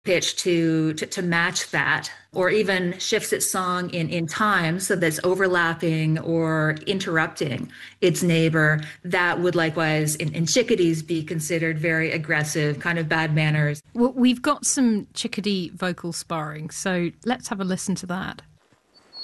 pitch to match that, or even shifts its song in time so that's overlapping or interrupting its neighbor, that would likewise in chickadees be considered very aggressive, kind of bad manners. Well, we've got some chickadee vocal sparring, so let's have a listen to that.